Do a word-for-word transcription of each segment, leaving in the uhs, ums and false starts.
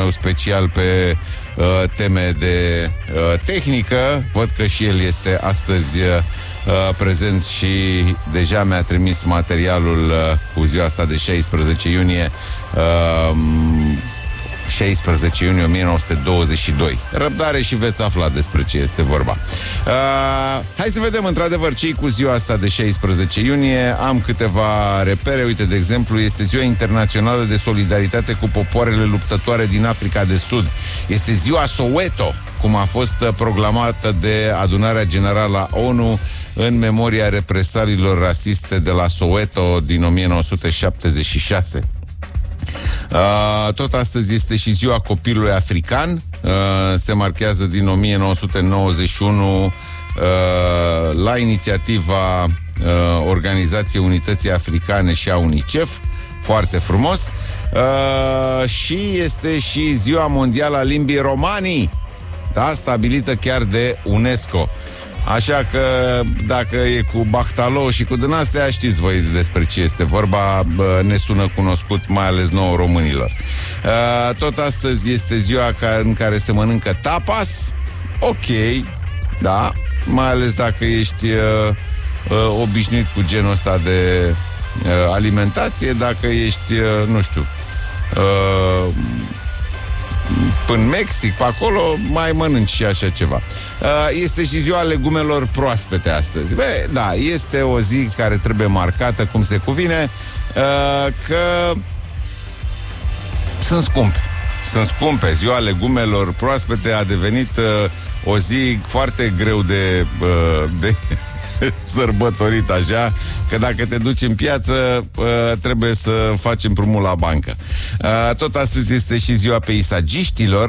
meu special pe uh, teme de uh, tehnică. Văd că și el este astăzi uh, prezent și deja mi-a trimis materialul uh, cu ziua asta de șaisprezece iunie. Uh, șaisprezece iunie o mie nouă sute douăzeci și doi. Răbdare și veți afla despre ce este vorba. uh, Hai să vedem într-adevăr ce cu ziua asta de șaisprezece iunie. Am câteva repere. Uite, de exemplu, este ziua internațională de solidaritate cu popoarele luptătoare din Africa de Sud. Este ziua Soweto, cum a fost proclamată de Adunarea Generală a ONU în memoria represaliilor rasiste de la Soweto din o mie nouă sute șaptezeci și șase. Uh, tot astăzi este și ziua copilului african. uh, Se marchează din o mie nouă sute nouăzeci și unu uh, la inițiativa uh, Organizației Unității Africane și a UNICEF. Foarte frumos. uh, Și este și ziua mondială a limbii romanii, da, stabilită chiar de UNESCO. Așa că dacă e cu Bachtalou și cu din-astea, știți voi despre ce este vorba. Bă, ne sună cunoscut, mai ales nouă românilor. uh, Tot astăzi este ziua ca, în care se mănâncă tapas. Ok, da, mai ales dacă ești uh, uh, obișnuit cu genul ăsta de uh, alimentație. Dacă ești, uh, nu știu, uh, în Mexic, pe acolo, mai mănânci și așa ceva. Este și ziua legumelor proaspete astăzi. Bă, da, este o zi care trebuie marcată cum se cuvine, că sunt scumpe. Sunt scumpe. Ziua legumelor proaspete a devenit o zi foarte greu de, de sărbătorit, așa, că dacă te duci în piață trebuie să faci împrumut la bancă. Tot astăzi este și ziua peisagiștilor.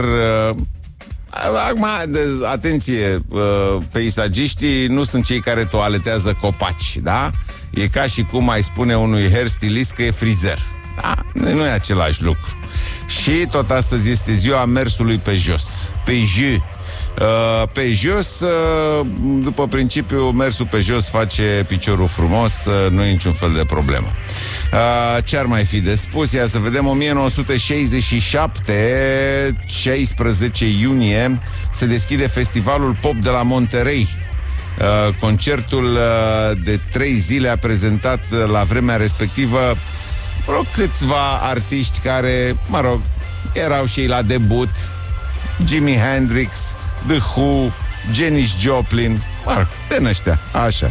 Acum, atenție, peisagiștii nu sunt cei care toaletează copaci, da? E ca și cum ai spune unui hairstylist că e frizer, da? Nu e același lucru. Și tot astăzi este ziua mersului pe jos, pe jos. Uh, pe jos, uh, după principiu, mersul pe jos face piciorul frumos, uh, nu e niciun fel de problemă. uh, Ce ar mai fi de spus? Ia să vedem. O mie nouă sute șaizeci și șapte, șaisprezece iunie, se deschide Festivalul Pop de la Monterey. uh, Concertul uh, de trei zile a prezentat uh, la vremea respectivă vreo câțiva artiști care, mă rog, erau și ei la debut: Jimi Hendrix, The Who, Janis Joplin, mă rog, din ăștia, așa.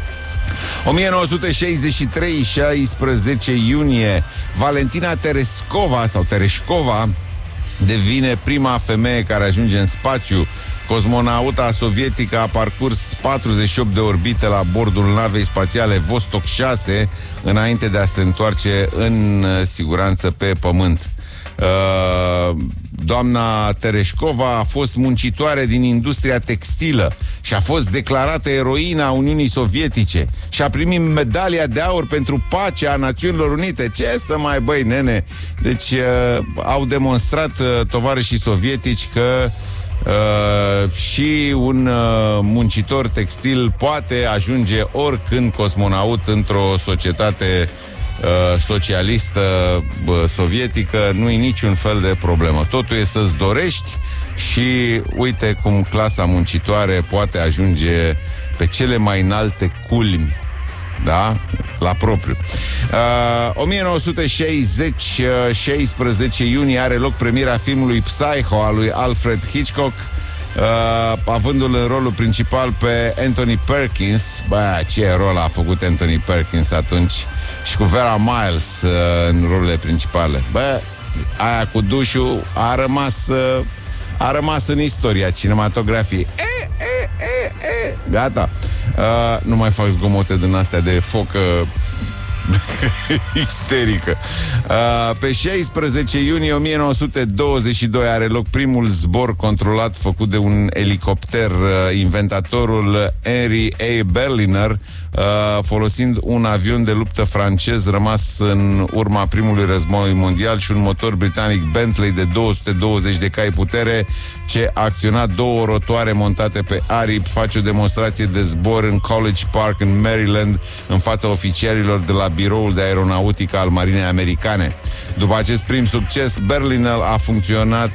o mie nouă sute șaizeci și trei, șaisprezece iunie, Valentina Tereshkova sau Tereshkova devine prima femeie care ajunge în spațiu. Cosmonauta sovietică a parcurs patruzeci și opt de orbite la bordul navei spațiale Vostok șase înainte de a se întoarce în siguranță pe Pământ. Uh, doamna Tereshkova a fost muncitoare din industria textilă și a fost declarată eroina Uniunii Sovietice și a primit medalia de aur pentru pacea a Națiunilor Unite. Ce să mai, băi, nene? Deci uh, au demonstrat uh, tovarășii sovietici că uh, și un uh, muncitor textil poate ajunge oricând cosmonaut într-o societate socialistă sovietică. Nu e niciun fel de problemă. Totul e să-ți dorești și uite cum clasa muncitoare poate ajunge pe cele mai înalte culmi, da? La propriu. uh, o mie nouă sute șaizeci, șaisprezece iunie, are loc premiera filmului Psycho al lui Alfred Hitchcock, uh, avându-l în rolul principal pe Anthony Perkins. Bă, ce rol a făcut Anthony Perkins atunci! Și cu Vera Miles uh, în rolurile principale. Bă, aia cu dușul a rămas uh, a rămas în istoria cinematografiei. E, e, e, e. Gata. Uh, nu mai fac zgomote din astea de focă isterică. Uh, pe șaisprezece iunie o mie nouă sute douăzeci și doi are loc primul zbor controlat făcut de un elicopter. Uh, inventatorul Henry A. Berliner, uh, folosind un avion de luptă francez rămas în urma primului război mondial și un motor britanic Bentley de două sute douăzeci de cai putere, ce acționa două rotoare montate pe aripi, face o demonstrație de zbor în College Park, în Maryland, în fața oficialilor de la Biroul de Aeronautică al Marinei Americane. După acest prim succes, Berliner a funcționat